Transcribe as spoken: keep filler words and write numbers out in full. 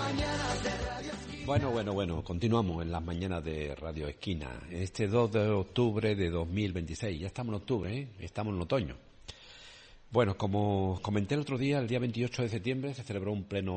Bueno, bueno, bueno, continuamos en las mañanas de Radio Esquina. Este dos de octubre de dos mil veintiséis, ya estamos en octubre, ¿eh? Estamos en otoño. Bueno, como comenté el otro día, el día veintiocho de septiembre se celebró un pleno